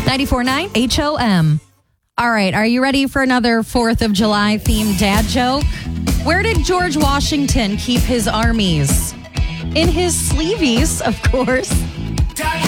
94.9 HOM. All right, are you ready for another 4th of July themed dad joke? Where did George Washington keep his armies? In his sleeveys, of course.